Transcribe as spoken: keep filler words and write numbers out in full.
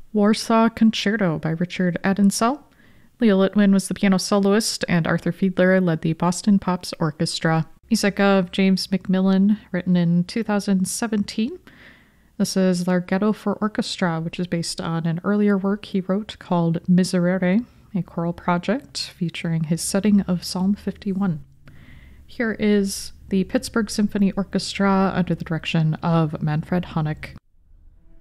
Warsaw Concerto by Richard Adensel. Leo Litwin was the piano soloist, and Arthur Fiedler led the Boston Pops Orchestra. Music of James Macmillan, written in two thousand seventeen. This is Larghetto for Orchestra, which is based on an earlier work he wrote called Miserere, a choral project featuring his setting of Psalm fifty-one. Here is the Pittsburgh Symphony Orchestra under the direction of Manfred Honeck.